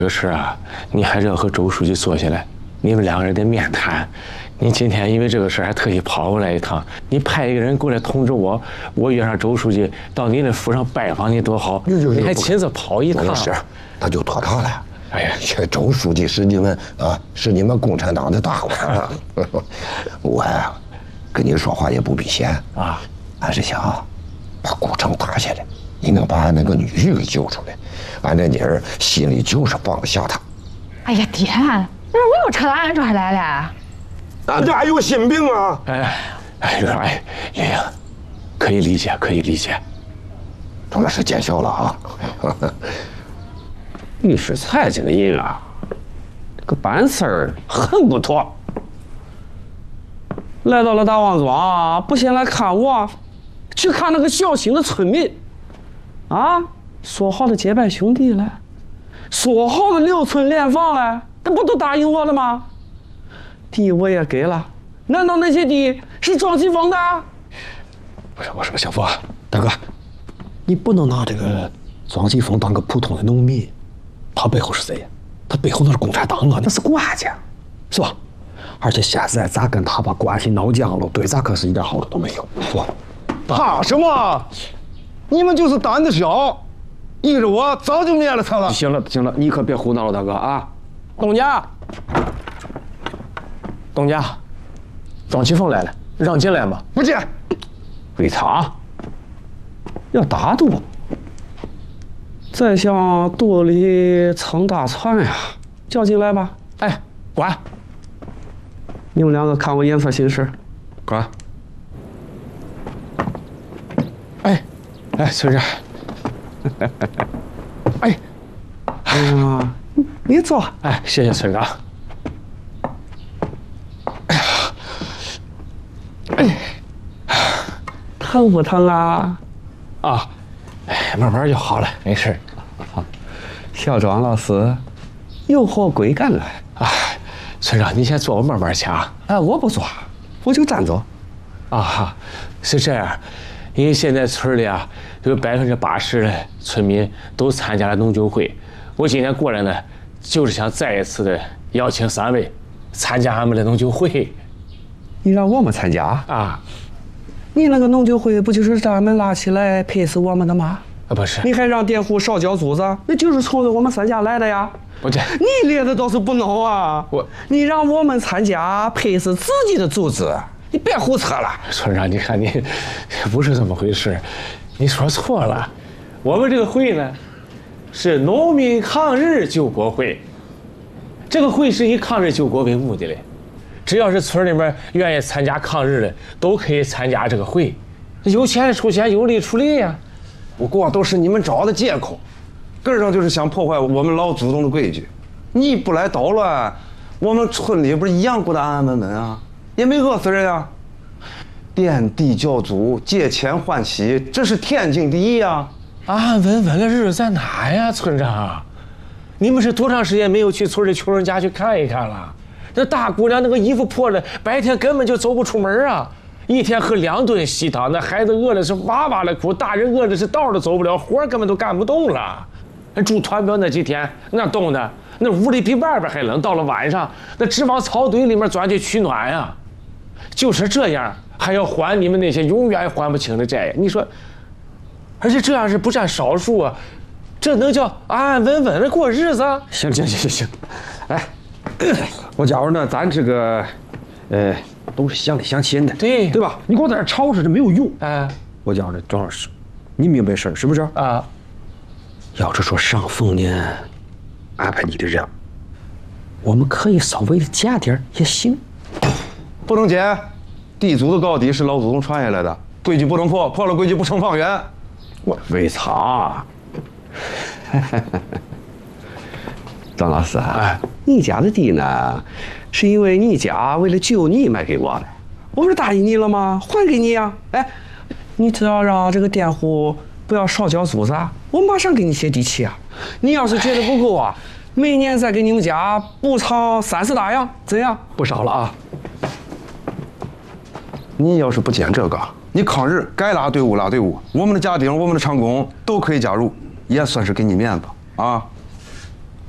这事啊，你还是要和周书记坐下来，你们两个人得面谈。你今天因为这个事还特意跑过来一趟，你派一个人过来通知我，我约上周书记到你的府上拜访你多好，你还亲自跑一趟。 是，那就妥当了。 哎呀， 这周书记是你们共产党的大官啊！我呀，跟你说话也不避嫌啊，俺是想把古城打下来，你能把俺那个女婿给救出来，俺这妮儿心里就是放不下他。 哎呀，爹，那我又扯到俺这儿来了。 俺这还有心病啊！ 哎，莹莹，可以理解，可以理解。 钟老师见笑了啊！ 于世才这个人啊，这个办事儿很不妥。来到了大王庄，不先来看我，去看那个小兴的村民，啊，说好的结拜兄弟了，说好的6村联防了，那不都答应我了吗？地我也给了，难道那些地是庄继峰的？ 不是，我说小福大哥，你不能拿这个庄继峰当个普通的农民，他背后是谁呀？他背后那是共产党啊，那是国家，是吧？而且现在咱跟他把关系闹僵了，对咱可是一点好处都没有，是吧？ 怕什么？你们就是胆子小，依着我早就灭了他了。 行了行了，你可别胡闹了，大哥啊！ 东家，庄启峰来了，让进来吧。 不进。 为啥？要打赌？再向肚里藏大船呀！叫进来吧。哎，管！你们两个看我颜色行事。 管！ 哎，村长。哎呀，你坐。 哎，谢谢村长。 疼不疼啊？ 啊，慢慢就好了，没事。 小庄老师，有何贵干了？ 村长，你先坐，我慢慢掐。 我不坐，我就站着。 是这样，因为现在村里啊，有80%的村民都参加了农酒会。我今天过来呢，就是想再一次的邀请3位参加俺们的农酒会。 你让我们参加啊？ 你那个农酒会不就是咱们拉起来配死我们的吗？ 不是。 你还让佃户少交租子，那就是冲着我们3家来的呀。 不是。 你列的倒是不孬啊！你让我们参加配死自己的组织，你别胡扯了。 村长，你看你不是这么回事，你说错了。我们这个会呢，是农民抗日救国会。这个会是以抗日救国为目的的。只要是村里面愿意参加抗日的，都可以参加这个会，有钱出钱，有力出力呀。 不过都是你们找的借口，根上就是想破坏我们老祖宗的规矩。你不来捣乱，我们村里不是一样过得安安稳稳啊，也没饿死人啊。垫地教祖，借钱换喜，这是天经地义啊。 安安稳稳的日子在哪呀，村长？你们是多长时间没有去村里穷人家去看一看了？那大姑娘那个衣服破了，白天根本就走不出门啊！一天喝2顿稀汤，那孩子饿的是哇哇的哭，大人饿的是道都走不了，活根本都干不动了。住团庙那几天，那冻的，那屋里比外边还冷。到了晚上，那直往草堆里面钻去取暖呀。就是这样，还要还你们那些永远还不清的债。你说，而且这样是不占少数啊，这能叫安安稳稳的过日子？ 行，哎。我觉着呢，咱这个，都是乡里乡亲的， 对吧？你光在这吵吵着没有用。 我觉着庄老师，你明白事儿是不是啊？ 要是说上峰呢，安排你的人，我们可以稍微的减点也行。 不能减，地主的高低是老祖宗传下来的，规矩不能破，破了规矩不成方圆。 为啥？张老师你家的地呢，是因为你家为了救你卖给我的，我不是答应你了吗？还给你呀！你只要让这个佃户不要少交租子，我马上给你写地契啊！你要是觉得不够啊，每年再给你们家补偿30大洋，怎样？不少了啊！ 你要是不减这个，你抗日该拉队伍拉队伍，我们的家丁、我们的长工都可以加入，也算是给你面子啊！